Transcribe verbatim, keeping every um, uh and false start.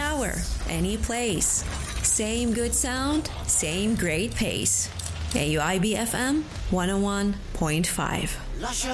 hour, any place. Same good sound, same great pace. A U I B F M one oh one point five.